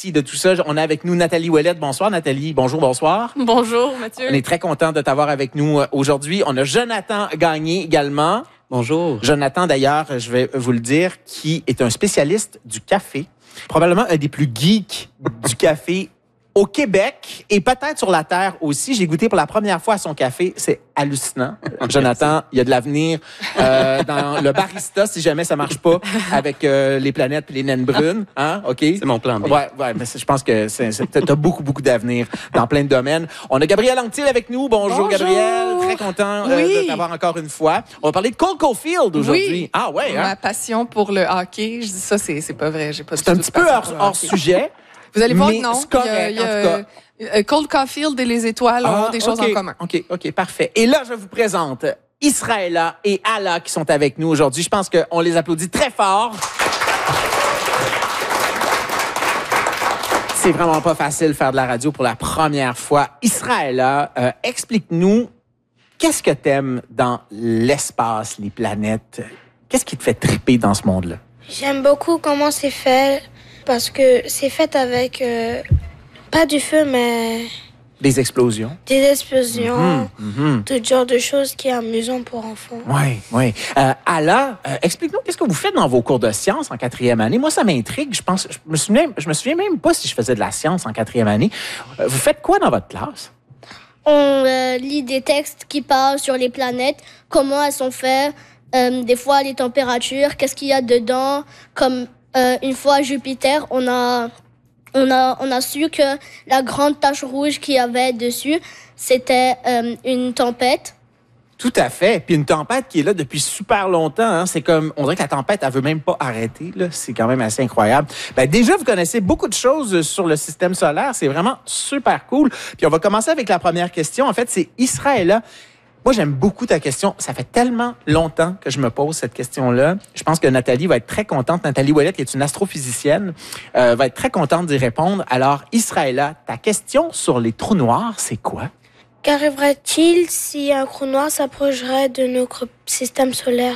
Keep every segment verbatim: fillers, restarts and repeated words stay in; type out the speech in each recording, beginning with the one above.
récit de tout ça. On a avec nous Nathalie Ouellette. Bonsoir, Nathalie. Bonjour, bonsoir. Bonjour, Mathieu. On est très content de t'avoir avec nous aujourd'hui. On a Jonathan Gagné également. Bonjour. Jonathan, d'ailleurs, je vais vous le dire, qui est un spécialiste du café. Probablement un des plus geeks du café au Québec et peut-être sur la Terre aussi. J'ai goûté pour la première fois à son café. C'est hallucinant. Jonathan, il y a de l'avenir euh, dans le barista, si jamais ça marche pas avec euh, les planètes et les naines brunes. Hein? OK? C'est mon plan B. Ouais, ouais, mais je pense que c'est, c'est, t'as beaucoup, beaucoup d'avenir dans plein de domaines. On a Gabrielle Anctil avec nous. Bonjour, Bonjour. Gabrielle. Très content euh, oui. de t'avoir encore une fois. On va parler de Cole Caulfield aujourd'hui. Oui. Ah ouais, hein? Ma passion pour le hockey. Je dis ça, c'est, c'est pas vrai. J'ai pas c'est un petit peu hors, hors sujet. Vous allez voir mais que non. C'est correct, il y a, il y a, en tout cas. Cole Caulfield et les étoiles ah, ont des okay, choses en commun. OK, OK, parfait. Et là, je vous présente Israëla et Alla qui sont avec nous aujourd'hui. Je pense qu'on les applaudit très fort. C'est vraiment pas facile de faire de la radio pour la première fois. Israëla, euh, explique-nous, qu'est-ce que t'aimes dans l'espace, les planètes? Qu'est-ce qui te fait triper dans ce monde-là? J'aime beaucoup comment c'est fait, parce que c'est fait avec, euh, pas du feu, mais... Des explosions. Des explosions, mm-hmm, mm-hmm. tout genre de choses qui est amusant pour enfants. Oui, oui. Euh, Alla, euh, explique-nous, qu'est-ce que vous faites dans vos cours de sciences en quatrième année? Moi, ça m'intrigue. Je pense, je me souviens, je me souviens même pas si je faisais de la science en quatrième année. Euh, vous faites quoi dans votre classe? On euh, lit des textes qui parlent sur les planètes, comment elles sont faites, euh, des fois les températures, qu'est-ce qu'il y a dedans. Comme euh, une fois Jupiter, on a, on a, on a su que la grande tache rouge qu'il y avait dessus, c'était euh, une tempête. Tout à fait. Puis une tempête qui est là depuis super longtemps. Hein. C'est comme, on dirait que la tempête, elle veut même pas arrêter. Là. C'est quand même assez incroyable. Ben, déjà, vous connaissez beaucoup de choses sur le système solaire. C'est vraiment super cool. Puis on va commencer avec la première question. En fait, c'est Israëla. Moi, j'aime beaucoup ta question. Ça fait tellement longtemps que je me pose cette question-là. Je pense que Nathalie va être très contente. Nathalie Ouellette, qui est une astrophysicienne, euh, va être très contente d'y répondre. Alors, Israëla, ta question sur les trous noirs, c'est quoi? Qu'arriverait-il si un trou noir s'approcherait de notre système solaire?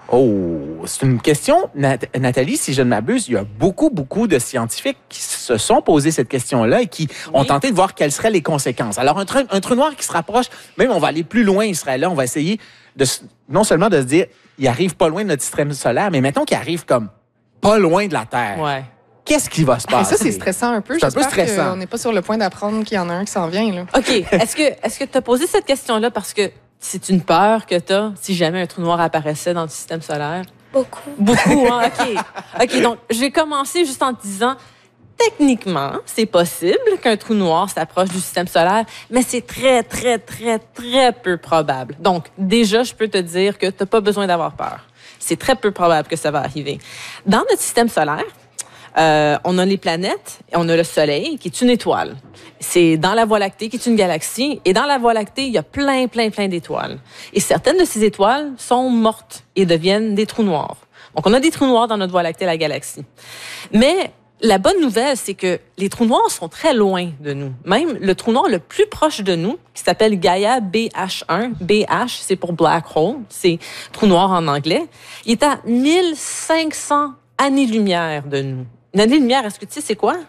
Oh, c'est une question, Nat- Nathalie, si je ne m'abuse, il y a beaucoup, beaucoup de scientifiques qui se sont posé cette question-là et qui oui. ont tenté de voir quelles seraient les conséquences. Alors, un, tr- un trou noir qui se rapproche, même on va aller plus loin, Israël, on va essayer de non seulement de se dire, il arrive pas loin de notre système solaire, mais mettons qu'il arrive comme pas loin de la Terre. Ouais. Qu'est-ce qui va se passer? Ça, c'est stressant un peu. C'est un peu J'espère stressant. qu'on n'est pas sur le point d'apprendre qu'il y en a un qui s'en vient. Là. OK. Est-ce que est-ce que tu as posé cette question-là parce que c'est une peur que tu as si jamais un trou noir apparaissait dans le système solaire? Beaucoup. Beaucoup, hein? OK. OK, donc, je vais commencer juste en te disant, techniquement, c'est possible qu'un trou noir s'approche du système solaire, mais c'est très, très, très, très peu probable. Donc, déjà, je peux te dire que tu n'as pas besoin d'avoir peur. C'est très peu probable que ça va arriver. Dans notre système solaire, Euh, on a les planètes et on a le Soleil, qui est une étoile. C'est dans la Voie lactée, qui est une galaxie. Et dans la Voie lactée, il y a plein, plein, plein d'étoiles. Et certaines de ces étoiles sont mortes et deviennent des trous noirs. Donc, on a des trous noirs dans notre Voie lactée, la galaxie. Mais la bonne nouvelle, c'est que les trous noirs sont très loin de nous. Même le trou noir le plus proche de nous, qui s'appelle Gaia B H un, B H, c'est pour Black Hole, c'est trou noir en anglais, il est à mille cinq cents années-lumière de nous. Une année-lumière, est-ce que tu sais c'est quoi?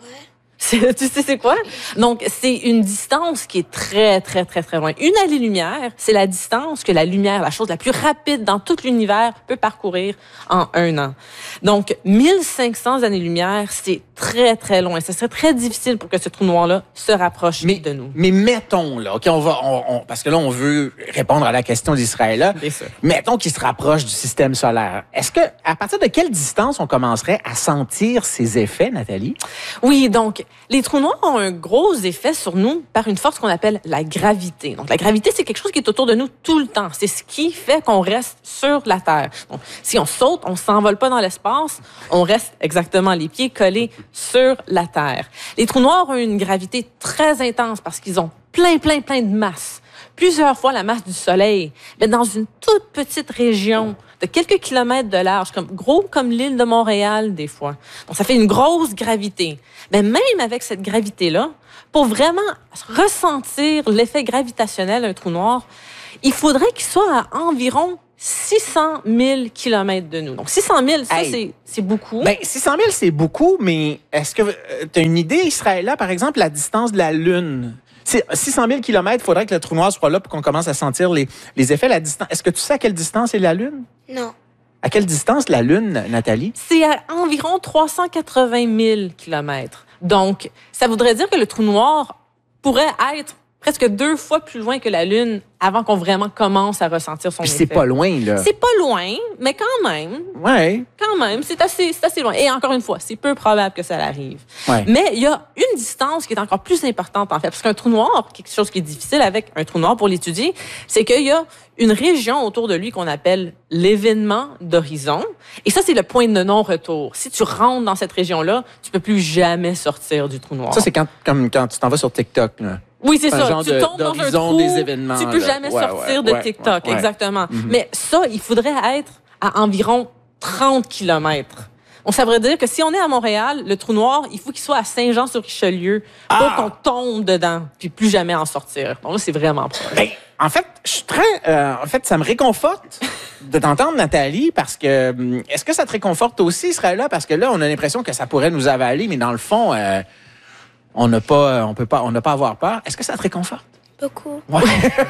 Ouais. Tu sais c'est quoi? Donc, c'est une distance qui est très, très, très, très loin. Une année-lumière, c'est la distance que la lumière, la chose la plus rapide dans tout l'univers, peut parcourir en un an. Donc, mille cinq cents années-lumière, c'est très, très loin. Ce serait très difficile pour que ce trou noir-là se rapproche mais, de nous. Mais mettons, là, OK, on va, on, on, parce que là, on veut répondre à la question d'Israël. Mettons qu'il se rapproche du système solaire. Est-ce que, à partir de quelle distance on commencerait à sentir ces effets, Nathalie? Oui, donc, les trous noirs ont un gros effet sur nous par une force qu'on appelle la gravité. Donc, la gravité, c'est quelque chose qui est autour de nous tout le temps. C'est ce qui fait qu'on reste sur la Terre. Donc, si on saute, on s'envole pas dans l'espace, on reste exactement les pieds collés sur la Terre. Les trous noirs ont une gravité très intense parce qu'ils ont plein, plein, plein de masse. Plusieurs fois la masse du Soleil, mais dans une toute petite région de quelques kilomètres de large, comme, gros comme l'île de Montréal, des fois. Donc, ça fait une grosse gravité. Mais même avec cette gravité-là, pour vraiment ressentir l'effet gravitationnel d'un trou noir, il faudrait qu'il soit à environ six cent mille kilomètres de nous. Donc, six cent mille, ça, Hey. c'est, c'est beaucoup. Ben, six cent mille, c'est beaucoup, mais est-ce que tu as une idée, Israël, par exemple, la distance de la Lune? C'est six cent mille kilomètres, il faudrait que le trou noir soit là pour qu'on commence à sentir les, les effets. La distance. Est-ce que tu sais à quelle distance est la Lune? Non. À quelle distance la Lune, Nathalie? C'est à environ trois cent quatre-vingt mille kilomètres. Donc, ça voudrait dire que le trou noir pourrait être presque deux fois plus loin que la Lune avant qu'on vraiment commence à ressentir son Puis effet. c'est pas loin, là. C'est pas loin, mais quand même, Ouais. quand même, c'est assez, c'est assez loin. Et encore une fois, c'est peu probable que ça arrive. Ouais. Mais il y a une distance qui est encore plus importante, en fait. Parce qu'un trou noir, quelque chose qui est difficile avec un trou noir pour l'étudier, c'est qu'il y a une région autour de lui qu'on appelle l'événement d'horizon. Et ça, c'est le point de non-retour. Si tu rentres dans cette région-là, tu peux plus jamais sortir du trou noir. Ça, c'est quand, comme quand tu t'en vas sur TikTok, là. Oui, c'est un ça. genre Tu de- tombes dans un d'horizon trou, des événements, tu peux là. jamais Ouais, sortir ouais, de ouais, TikTok, ouais, ouais. exactement. Mm-hmm. Mais ça, il faudrait être à environ trente kilomètres. Donc, ça veut dire que si on est à Montréal, le trou noir, il faut qu'il soit à Saint-Jean-sur-Richelieu pour Ah! qu'on tombe dedans, puis plus jamais en sortir. Donc là, c'est vraiment proche. Ben, en fait, je suis très. euh, en fait, ça me réconforte de t'entendre, Nathalie, parce que. hum, Est-ce que ça te réconforte aussi, Israël, parce que là, on a l'impression que ça pourrait nous avaler, mais dans le fond, euh, on n'a pas, on peut pas, on n'a pas à avoir peur. Est-ce que ça te réconforte? Beaucoup. Ouais.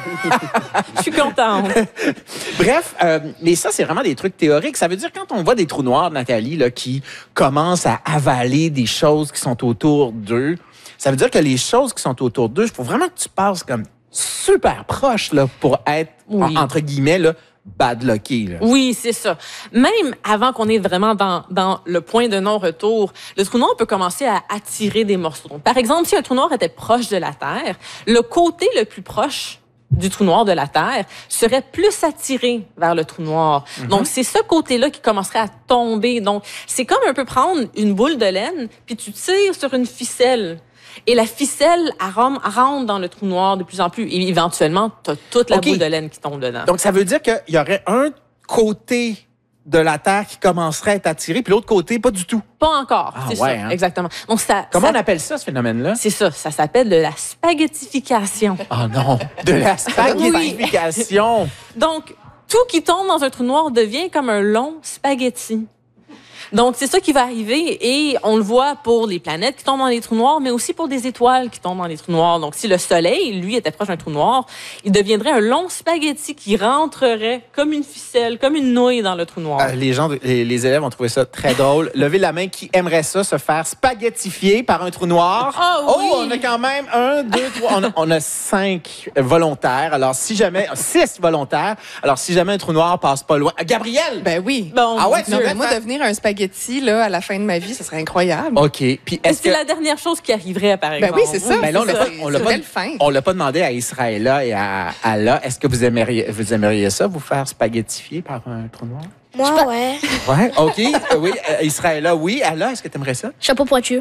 Je suis contente. Bref, euh, mais ça, c'est vraiment des trucs théoriques. Ça veut dire quand on voit des trous noirs, Nathalie, là, qui commencent à avaler des choses qui sont autour d'eux, ça veut dire que les choses qui sont autour d'eux, il faut vraiment que tu passes comme super proche là, pour être, Oui. en- entre guillemets, là, bad lucky. Là. Oui, c'est ça. Même avant qu'on est vraiment dans, dans le point de non-retour, le trou noir peut commencer à attirer des morceaux. Donc, par exemple, si un trou noir était proche de la Terre, le côté le plus proche du trou noir de la Terre serait plus attiré vers le trou noir. Mm-hmm. Donc, c'est ce côté-là qui commencerait à tomber. Donc, c'est comme un peu prendre une boule de laine, puis tu tires sur une ficelle. Et la ficelle, elle ram- elle rentre dans le trou noir de plus en plus. Et éventuellement, tu as toute la OK. boule de laine qui tombe dedans. Donc, ça veut dire qu'il y aurait un côté de la Terre qui commencerait à être attiré, puis l'autre côté, pas du tout. Pas encore. Ah, c'est ouais, ça, hein? exactement. Donc, ça, Comment ça- on appelle ça, ce phénomène-là? C'est ça, ça s'appelle de la spaghettification. Oh non, de la spaghettification. Donc, tout qui tombe dans un trou noir devient comme un long spaghetti. Donc, c'est ça qui va arriver et on le voit pour les planètes qui tombent dans les trous noirs, mais aussi pour des étoiles qui tombent dans les trous noirs. Donc, si le Soleil, lui, était proche d'un trou noir, il deviendrait un long spaghetti qui rentrerait comme une ficelle, comme une nouille dans le trou noir. Euh, les gens, les, les élèves ont trouvé ça très drôle. Levez la main qui aimerait ça, se faire spaghettifier par un trou noir. Ah oui! Oh, on a quand même un, deux, trois. On a, on a cinq volontaires. Alors, si jamais, six volontaires. Alors, si jamais un trou noir passe pas loin. Ah, Gabriel! Ben oui. Bon, Ah ouais, mon tu Non, Dieu. mais moi, devenir un spaghetti là, à la fin de ma vie, ça serait incroyable. OK. Puis, est-ce c'est que. la dernière chose qui arriverait, par Ben exemple. oui, c'est ça. Ben là, on l'a c'est pas- ça. on l'a C'est pas- belle fin. On l'a pas demandé à Israëla et à Allah. Est-ce que vous aimeriez, vous aimeriez ça, vous faire spaghettifier par un trou noir? Moi, ouais. Ouais, OK. Euh, oui, euh, Israëla, oui. Allah, est-ce que tu aimerais ça? Chapeau pointu.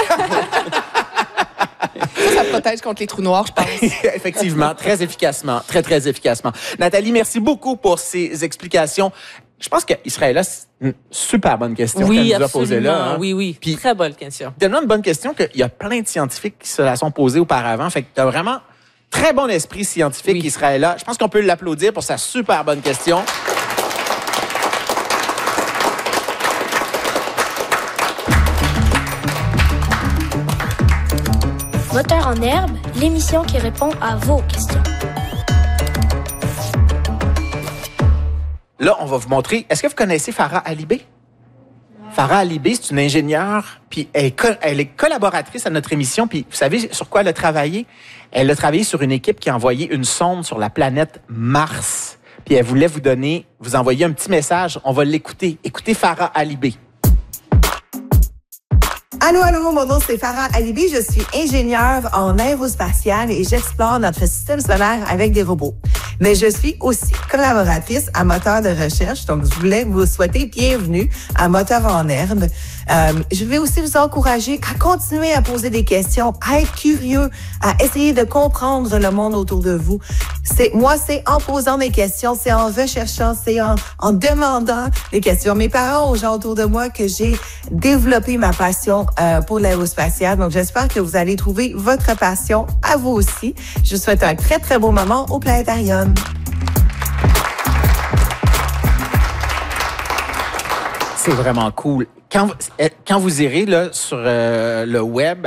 Ça, ça protège contre les trous noirs, je pense. Effectivement, très efficacement, très, très efficacement. Nathalie, merci beaucoup pour ces explications. Je pense qu'Israëla, c'est une super bonne question Oui, qu'elle nous a posée absolument. là. hein. Oui, oui. Puis- Très bonne question. Tellement une bonne question qu'il y a plein de scientifiques qui se la sont posées auparavant. Fait que tu as vraiment très bon esprit scientifique, Oui. Israëla. Je pense qu'on peut l'applaudir pour sa super bonne question. Moteur en herbe, l'émission qui répond à vos questions. Là, on va vous montrer. Est-ce que vous connaissez Farah Alibé? Farah Alibé, c'est une ingénieure, puis elle, est co- elle est collaboratrice à notre émission. Puis vous savez sur quoi elle a travaillé? Elle a travaillé sur une équipe qui a envoyé une sonde sur la planète Mars. Puis elle voulait vous donner, vous envoyer un petit message. On va l'écouter. Écoutez Farah Alibé. Allô, allô, mon nom c'est Farah Alibi, je suis ingénieure en aérospatiale et j'explore notre système solaire avec des robots. Mais je suis aussi collaboratrice à Moteur de recherche, donc je voulais vous souhaiter bienvenue à Moteur en herbe. Euh, je vais aussi vous encourager à continuer à poser des questions, à être curieux, à essayer de comprendre le monde autour de vous. C'est moi, c'est en posant des questions, c'est en recherchant, c'est en, en demandant des questions. Mes parents, aux gens autour de moi, que j'ai développé ma passion euh, pour l'aérospatiale. Donc, j'espère que vous allez trouver votre passion à vous aussi. Je vous souhaite un très, très beau moment au Planétarium. C'est vraiment cool. Quand, quand vous irez là, sur euh, le web,